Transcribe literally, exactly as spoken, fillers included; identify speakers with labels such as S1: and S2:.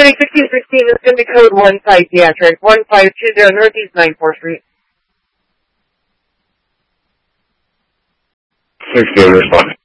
S1: three sixteen sixteen is going to be code one psychiatric, one five two zero Northeast ninth fourth Street.
S2: sixteen, respond.